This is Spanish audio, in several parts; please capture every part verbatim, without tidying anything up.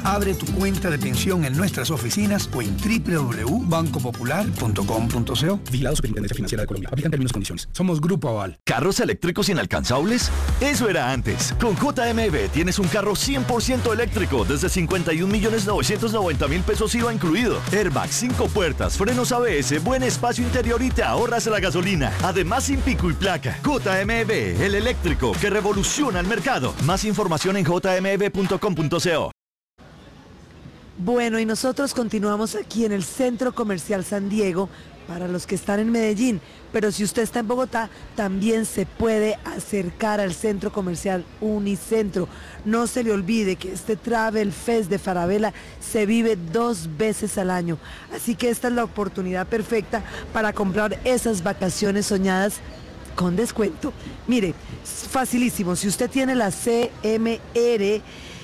Abre tu cuenta de pensión en nuestras oficinas o en doble u doble u doble u punto banco popular punto com punto co. Vigilado Superintendencia Financiera de Colombia. Aplican términos y condiciones. Somos Grupo Aval. ¿Carros eléctricos inalcanzables? Eso era antes. Con J M B tienes un carro cien por ciento eléctrico desde cincuenta y un millones novecientos noventa mil pesos I V A incluido. Airbag, cinco puertas, frenos A B S, buen espacio interior y te ahorras la gasolina. Además sin pico y placa. J M B, el eléctrico que revoluciona el mercado. Más información en j m b punto com punto co. Bueno, y nosotros continuamos aquí en el Centro Comercial San Diego para los que están en Medellín, pero si usted está en Bogotá, también se puede acercar al Centro Comercial Unicentro. No se le olvide que este Travel Fest de Falabella se vive dos veces al año, así que esta es la oportunidad perfecta para comprar esas vacaciones soñadas con descuento. Mire, es facilísimo, si usted tiene la C M R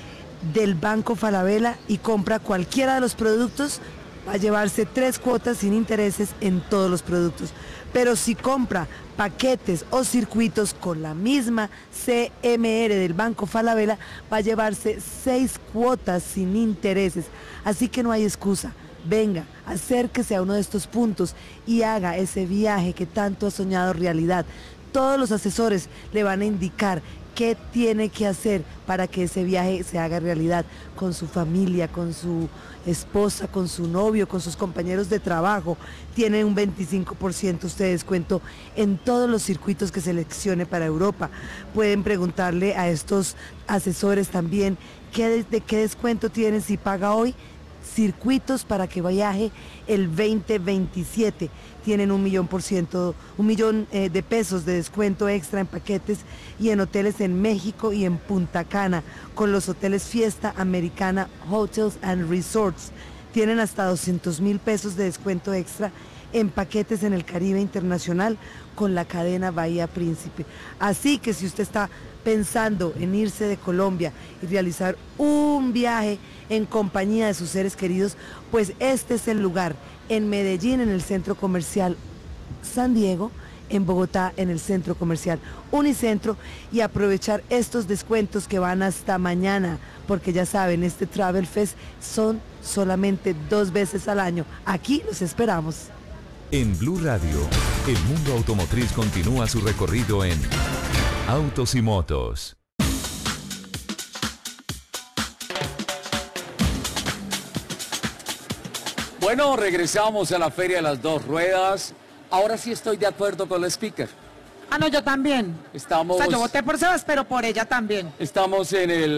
del Banco Falabella y compra cualquiera de los productos, va a llevarse tres cuotas sin intereses en todos los productos. Pero si compra paquetes o circuitos con la misma C M R del Banco Falabella, va a llevarse seis cuotas sin intereses. Así que no hay excusa. Venga, acérquese a uno de estos puntos y haga ese viaje que tanto ha soñado realidad. Todos los asesores le van a indicar qué tiene que hacer para que ese viaje se haga realidad con su familia, con su esposa, con su novio, con sus compañeros de trabajo. Tiene un veinticinco por ciento usted de descuento en todos los circuitos que seleccione para Europa. Pueden preguntarle a estos asesores también qué, de qué descuento tienen si paga hoy. Circuitos para que viaje el veinte veintisiete. Tienen un millón por ciento, un millón eh, de pesos de descuento extra en paquetes y en hoteles en México y en Punta Cana, con los hoteles Fiesta Americana Hotels and Resorts. Tienen hasta doscientos mil pesos de descuento extra en paquetes en el Caribe Internacional con la cadena Bahía Príncipe. Así que si usted está pensando en irse de Colombia y realizar un viaje en compañía de sus seres queridos, pues este es el lugar. En Medellín, en el Centro Comercial San Diego, en Bogotá, en el Centro Comercial Unicentro, y aprovechar estos descuentos que van hasta mañana, porque ya saben, este Travel Fest son solamente dos veces al año. Aquí los esperamos. En Blue Radio, el mundo automotriz continúa su recorrido en Autos y Motos. Bueno, regresamos a la Feria de las Dos Ruedas. Ahora sí estoy de acuerdo con el speaker. Ah, no, yo también. Estamos... O sea, yo voté por Sebas, pero por ella también. Estamos en el